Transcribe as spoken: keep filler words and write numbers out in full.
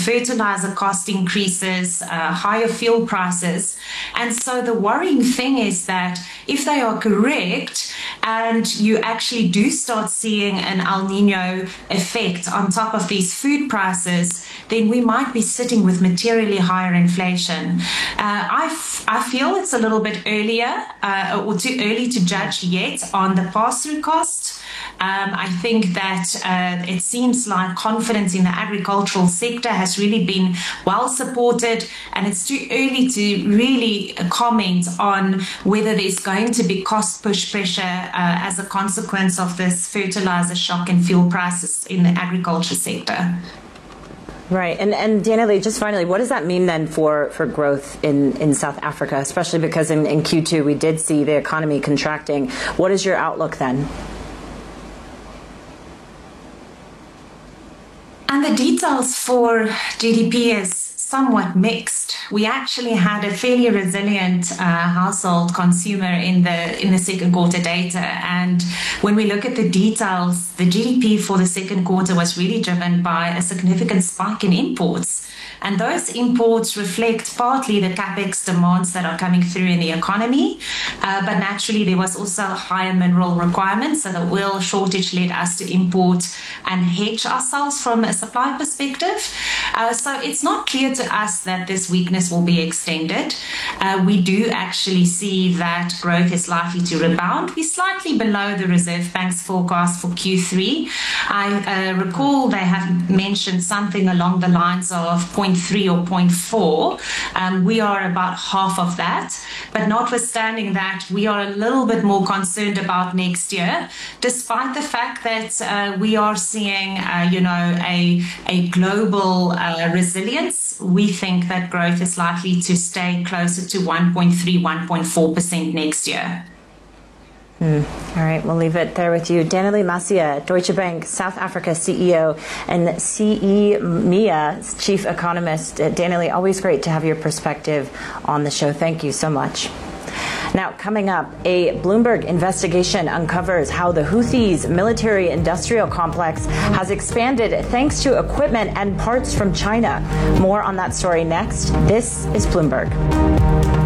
fertilizer cost increases, uh, higher fuel prices. And so the worrying thing is that if they are correct and you actually do start seeing an El Nino effect on top of these food prices, then we might be sitting with materially higher inflation. Uh, I, f- I feel it's a little bit earlier uh, or too early to judge yet on the pass-through cost. Um, I think that uh, it seems like confidence in the agricultural sector has really been well supported, and it's too early to really comment on whether there's going to be cost push pressure uh, as a consequence of this fertilizer shock and fuel prices in the agriculture sector. Right. And, and Danielle, just finally, what does that mean then for, for growth in, in South Africa, especially because in, in Q two we did see the economy contracting? What is your outlook then? And the details for G D P is somewhat mixed. We actually had a fairly resilient uh, household consumer in the in the second quarter data, and when we look at the details, the G D P for the second quarter was really driven by a significant spike in imports. And those imports reflect partly the capex demands that are coming through in the economy, uh, but naturally there was also higher mineral requirements, so the oil shortage led us to import and hedge ourselves from a supply perspective. Uh, so it's not clear to us that this weakness will be extended. Uh, we do actually see that growth is likely to rebound. We're slightly below the Reserve Bank's forecast for Q three. I uh, recall they have mentioned something along the lines of zero point three or zero point four. Um, we are about half of that. But notwithstanding that, we are a little bit more concerned about next year, despite the fact that uh, we are seeing, uh, you know, a, a global uh, resilience. We think that growth is likely to stay closer to one point three, one point four percent next year. Mm. All right, we'll leave it there with you. Danielle Masia, Deutsche Bank South Africa C E O, and C E M E A Chief Economist. Uh, Danielle, always great to have your perspective on the show. Thank you so much. Now, coming up, a Bloomberg investigation uncovers how the Houthis' military-industrial complex has expanded thanks to equipment and parts from China. More on that story next. This is Bloomberg.